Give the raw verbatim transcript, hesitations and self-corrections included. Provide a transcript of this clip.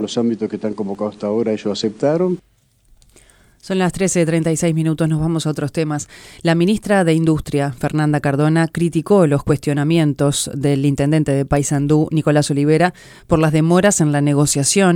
los ámbitos que están convocados hasta ahora ellos aceptaron. Son las trece treinta y seis minutos, nos vamos a otros temas. La ministra de Industria, Fernanda Cardona, criticó los cuestionamientos del intendente de Paysandú, Nicolás Olivera, por las demoras en la negociación